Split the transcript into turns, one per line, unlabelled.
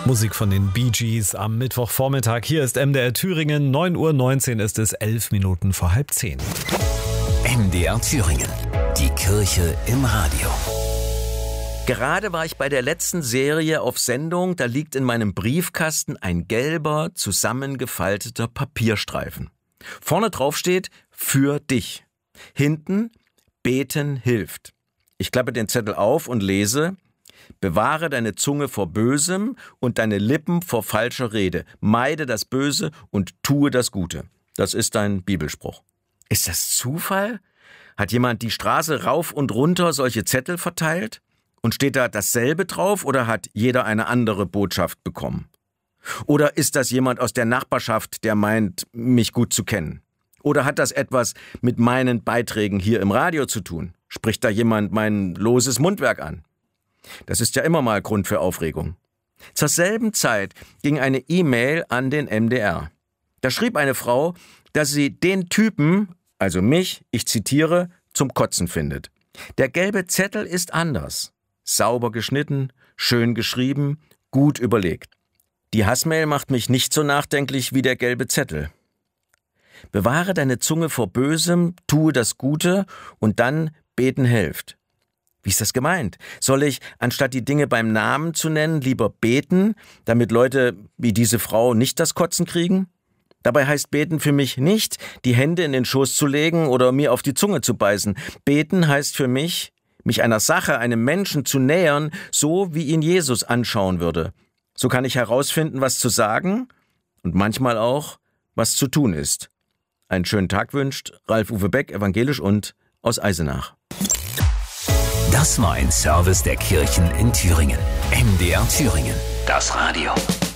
Musik von den Bee Gees am Mittwochvormittag. Hier ist MDR Thüringen. 9:19 Uhr ist es, 11 Minuten vor 9:30.
MDR Thüringen. Die Kirche im Radio.
Gerade war ich bei der letzten Serie auf Sendung. Da liegt in meinem Briefkasten ein gelber, zusammengefalteter Papierstreifen. Vorne drauf steht: Für dich. Hinten: Beten hilft. Ich klappe den Zettel auf und lese: Bewahre deine Zunge vor Bösem und deine Lippen vor falscher Rede. Meide das Böse und tue das Gute. Das ist ein Bibelspruch. Ist das Zufall? Hat jemand die Straße rauf und runter solche Zettel verteilt? Und steht da dasselbe drauf oder hat jeder eine andere Botschaft bekommen? Oder ist das jemand aus der Nachbarschaft, der meint, mich gut zu kennen? Oder hat das etwas mit meinen Beiträgen hier im Radio zu tun? Spricht da jemand mein loses Mundwerk an? Das ist ja immer mal Grund für Aufregung. Zur selben Zeit ging eine E-Mail an den MDR. Da schrieb eine Frau, dass sie den Typen, also mich, ich zitiere, zum Kotzen findet. Der gelbe Zettel ist anders. Sauber geschnitten, schön geschrieben, gut überlegt. Die Hassmail macht mich nicht so nachdenklich wie der gelbe Zettel. Bewahre deine Zunge vor Bösem, tue das Gute und dann beten hilft. Wie ist das gemeint? Soll ich, anstatt die Dinge beim Namen zu nennen, lieber beten, damit Leute wie diese Frau nicht das Kotzen kriegen? Dabei heißt beten für mich nicht, die Hände in den Schoß zu legen oder mir auf die Zunge zu beißen. Beten heißt für mich, mich einer Sache, einem Menschen zu nähern, so wie ihn Jesus anschauen würde. So kann ich herausfinden, was zu sagen und manchmal auch, was zu tun ist. Einen schönen Tag wünscht Ralf-Uwe Beck, evangelisch und aus Eisenach.
Das war ein Service der Kirchen in Thüringen. MDR Thüringen. Das Radio.